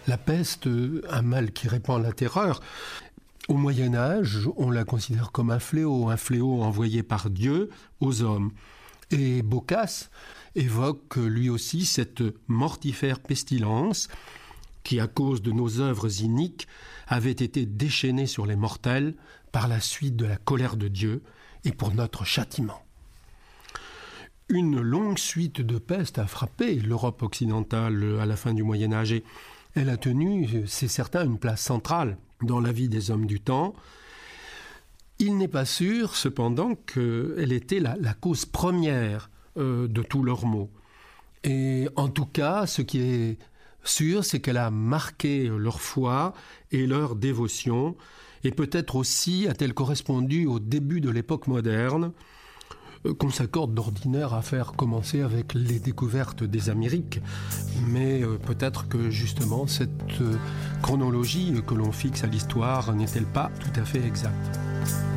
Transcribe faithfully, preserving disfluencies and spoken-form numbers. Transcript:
La peste, un mal qui répand la terreur. Au Moyen-Âge, on la considère comme un fléau, un fléau envoyé par Dieu aux hommes. Et Boccace évoque lui aussi cette mortifère pestilence qui, à cause de nos œuvres iniques, avait été déchaînée sur les mortels par la suite de la colère de Dieu et pour notre châtiment. Une longue suite de pestes a frappé l'Europe occidentale à la fin du Moyen-Âge et elle a tenu, c'est certain, une place centrale dans la vie des hommes du temps. Il n'est pas sûr, cependant, qu'elle était la, la cause première euh, de tous leurs maux. Et en tout cas, ce qui est sûr, c'est qu'elle a marqué leur foi et leur dévotion, et peut-être aussi a-t-elle correspondu au début de l'époque moderne, qu'on s'accorde d'ordinaire à faire commencer avec les découvertes des Amériques. Mais euh, peut-être que justement cette euh, chronologie que l'on fixe à l'histoire n'est-elle pas tout à fait exacte.